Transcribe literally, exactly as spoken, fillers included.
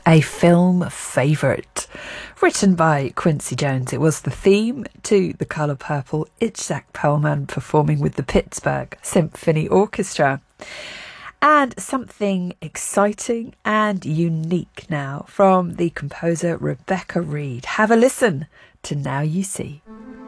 a film favourite. Written by Quincy Jones, it was the theme to The Colour Purple. It's Zach Perlman performing with the Pittsburgh Symphony Orchestra. And something exciting and unique now from the composer Rebecca Reed. Have a listen to Now You See.